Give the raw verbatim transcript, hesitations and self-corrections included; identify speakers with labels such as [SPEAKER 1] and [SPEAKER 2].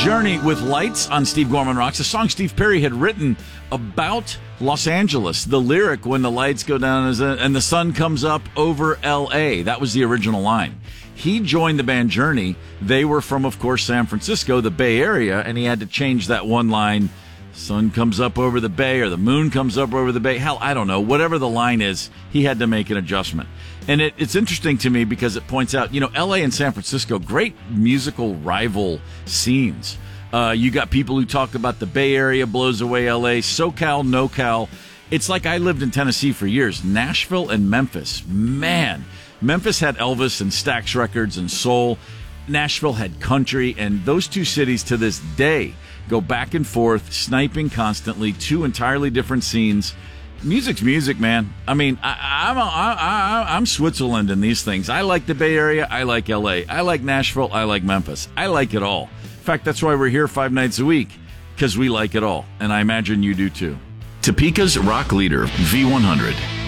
[SPEAKER 1] Journey with Lights on Steve Gorman Rocks, a song Steve Perry had written about Los Angeles. The lyric, when the lights go down and the sun comes up over L A, that was the original line. He joined the band Journey. They were from, of course, San Francisco, the Bay Area, and he had to change that one line, sun comes up over the bay, or the moon comes up over the bay. Hell, I don't know. Whatever the line is, he had to make an adjustment. And it, it's interesting to me because it points out, you know, L A and San Francisco, great musical rival scenes. Uh, you got people who talk about the Bay Area blows away L A, SoCal, NoCal. It's like I lived in Tennessee for years. Nashville and Memphis, man. Memphis had Elvis and Stax Records and soul. Nashville had country, and those two cities to this day go back and forth, sniping constantly, two entirely different scenes. Music's music, man. I mean, I, I'm a, I, I, I'm Switzerland in these things. I like the Bay Area. I like L A. I like Nashville. I like Memphis. I like it all. In fact, that's why we're here five nights a week, because we like it all, and I imagine you do too. Topeka's rock leader, V one hundred.